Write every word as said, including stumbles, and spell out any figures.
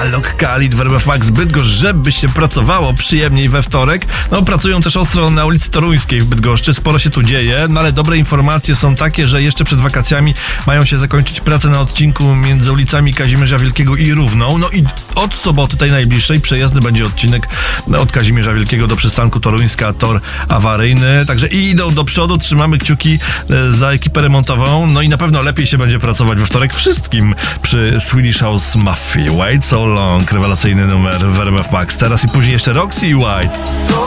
Alok Khalid w R M F Max Bydgoszcz, żeby się pracowało przyjemniej we wtorek. No, pracują też ostro na ulicy Toruńskiej w Bydgoszczy, sporo się tu dzieje, no ale dobre informacje są takie, że jeszcze przed wakacjami mają się zakończyć prace na odcinku między ulicami Kazimierza Wielkiego i Równą. No i od soboty tej najbliższej przejezdny będzie odcinek od Kazimierza Wielkiego do przystanku Toruńska, tor awaryjny. Także i idą do przodu, trzymamy kciuki za ekipę remontową. No i na pewno lepiej się będzie pracować we wtorek wszystkim przy Swedish House Mafia. Wait So Long, rewelacyjny numer w R M F Max. Teraz i później jeszcze Roxy i White.